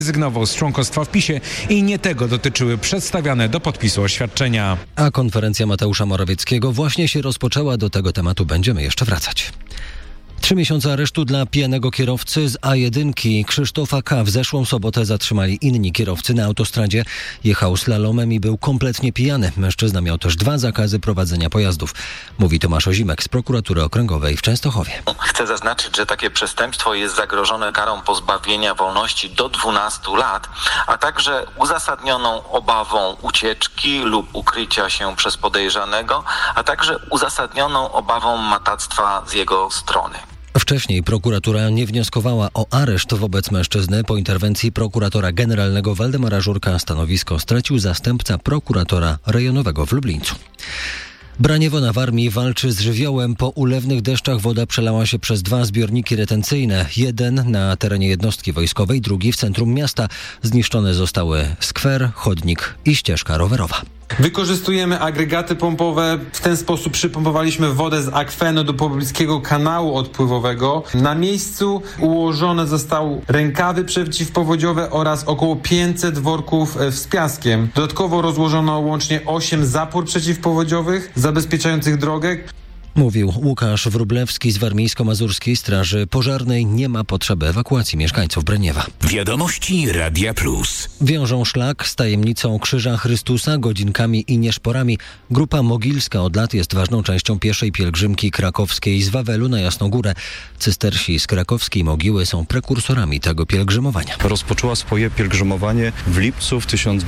Zrezygnował z członkostwa w PiS-ie i nie tego dotyczyły przedstawiane do podpisu oświadczenia. A konferencja Mateusza Morawieckiego właśnie się rozpoczęła. Do tego tematu będziemy jeszcze wracać. 3 miesiące aresztu dla pijanego kierowcy z A1. Krzysztofa K. w zeszłą sobotę zatrzymali inni kierowcy na autostradzie. Jechał slalomem i był kompletnie pijany. Mężczyzna miał też 2 zakazy prowadzenia pojazdów. Mówi Tomasz Ozimek z Prokuratury Okręgowej w Częstochowie. Chcę zaznaczyć, że takie przestępstwo jest zagrożone karą pozbawienia wolności do 12 lat, a także uzasadnioną obawą ucieczki lub ukrycia się przez podejrzanego, a także uzasadnioną obawą matactwa z jego strony. Wcześniej prokuratura nie wnioskowała o areszt wobec mężczyzny. Po interwencji prokuratora generalnego Waldemara Żurka stanowisko stracił zastępca prokuratora rejonowego w Lublińcu. Braniewo na Warmii walczy z żywiołem. Po ulewnych deszczach woda przelała się przez 2 zbiorniki retencyjne. Jeden na terenie jednostki wojskowej, drugi w centrum miasta. Zniszczone zostały skwer, chodnik i ścieżka rowerowa. Wykorzystujemy agregaty pompowe. W ten sposób przypompowaliśmy wodę z akwenu do pobliskiego kanału odpływowego. Na miejscu ułożone zostały rękawy przeciwpowodziowe oraz około 500 worków z piaskiem. Dodatkowo rozłożono łącznie 8 zapór przeciwpowodziowych zabezpieczających drogę. Mówił Łukasz Wróblewski z Warmińsko-Mazurskiej Straży Pożarnej. Nie ma potrzeby ewakuacji mieszkańców Braniewa. Wiadomości Radia Plus. Wiążą szlak z tajemnicą Krzyża Chrystusa, godzinkami i nieszporami. Grupa Mogilska od lat jest ważną częścią pieszej pielgrzymki krakowskiej z Wawelu na Jasną Górę. Cystersi z krakowskiej mogiły są prekursorami tego pielgrzymowania. Rozpoczęła swoje pielgrzymowanie w lipcu w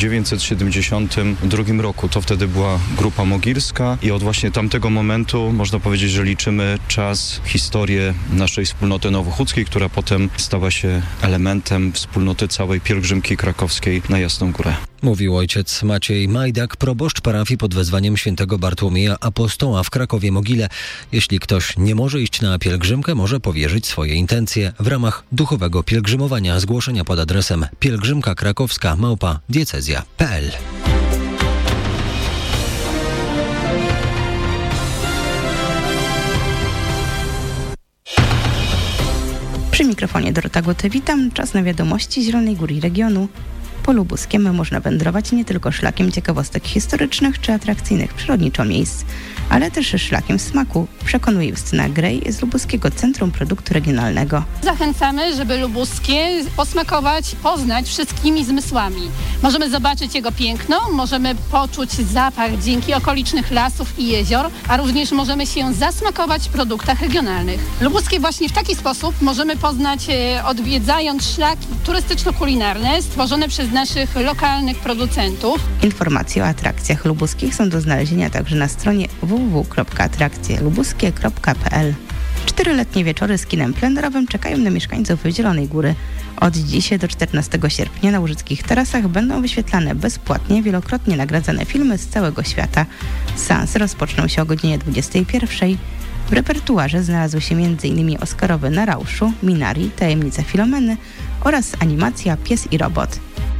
1972 roku. To wtedy była Grupa Mogilska i od właśnie tamtego momentu można powiedzieć, że liczymy czas, historię naszej wspólnoty nowochódzkiej, która potem stała się elementem wspólnoty całej pielgrzymki krakowskiej na Jasną Górę. Mówił ojciec Maciej Majdak, proboszcz parafii pod wezwaniem świętego Bartłomieja Apostoła w Krakowie-Mogile. Jeśli ktoś nie może iść na pielgrzymkę, może powierzyć swoje intencje w ramach duchowego pielgrzymowania. Zgłoszenia pod adresem pielgrzymkakrakowska@diecezja.pl. Przy mikrofonie Dorota Goty, witam. Czas na wiadomości Zielonej Góry i regionu. Po Lubuskiem można wędrować nie tylko szlakiem ciekawostek historycznych czy atrakcyjnych przyrodniczo miejsc, ale też szlakiem smaku, przekonuje Justyna Grej z Lubuskiego Centrum Produktu Regionalnego. Zachęcamy, żeby lubuskie posmakować, poznać wszystkimi zmysłami. Możemy zobaczyć jego piękno, możemy poczuć zapach dzięki okolicznych lasów i jezior, a również możemy się zasmakować w produktach regionalnych. Lubuskie właśnie w taki sposób możemy poznać, odwiedzając szlaki turystyczno-kulinarne stworzone przez naszych lokalnych producentów. Informacje o atrakcjach lubuskich są do znalezienia także na stronie www.atrakcjelubuskie.pl. 4-letnie wieczory z kinem plenerowym czekają na mieszkańców Zielonej Góry. Od dzisiaj do 14 sierpnia na łużyckich tarasach będą wyświetlane bezpłatnie wielokrotnie nagradzane filmy z całego świata. Seansy rozpoczną się o godzinie 21:00. W repertuarze znalazły się m.in. Oscarowy Na rauszu, Minari, Tajemnica Filomeny oraz animacja Pies i robot.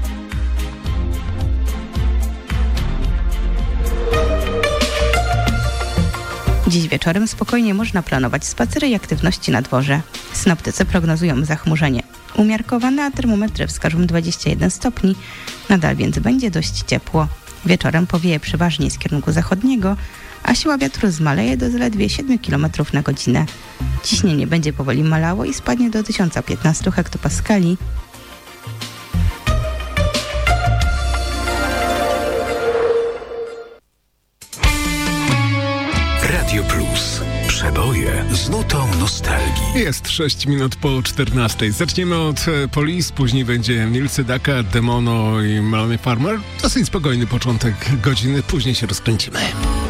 Dziś wieczorem spokojnie można planować spacery i aktywności na dworze. Synoptycy prognozują zachmurzenie umiarkowane, a termometry wskażą 21 stopni. Nadal więc będzie dość ciepło. Wieczorem powieje przeważnie z kierunku zachodniego, a siła wiatru zmaleje do zaledwie 7 km na godzinę. Ciśnienie będzie powoli malało i spadnie do 1015 hektopaskali. Radio Plus. Przeboje z nutą nostalgii. Jest 6 minut po 14. Zaczniemy od Police, później będzie Milcy Daka, Demono i Melanie Farmer. Dosyć spokojny początek godziny, później się rozkręcimy.